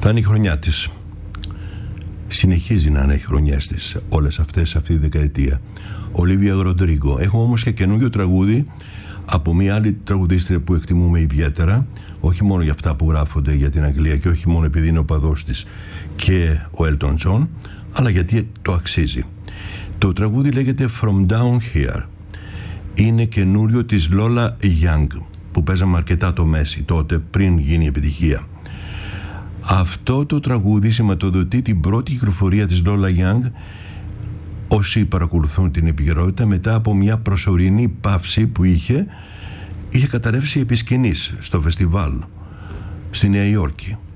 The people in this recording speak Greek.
Θα είναι η χρονιά της. Συνεχίζει να είναι οι χρονιές της όλες αυτές, αυτή τη δεκαετία. Ολίβια Ροντρίγκο. Έχουμε όμως και καινούργιο τραγούδι από μια άλλη τραγουδίστρια που εκτιμούμε ιδιαίτερα, όχι μόνο για αυτά που γράφονται για την Αγγλία και όχι μόνο επειδή είναι ο παδός της και ο Elton John, αλλά γιατί το αξίζει. Το τραγούδι λέγεται From Down Here. Είναι καινούριο της Lola Young, που παίζαμε αρκετά το Μέση τότε, πριν γίνει επιτυχία. Αυτό το τραγούδι σηματοδοτεί την πρώτη κυκλοφορία της Lola Young, όσοι παρακολουθούν την επικαιρότητα, μετά από μια προσωρινή παύση που είχε καταρρεύσει επί σκηνής στο φεστιβάλ στη Νέα Υόρκη.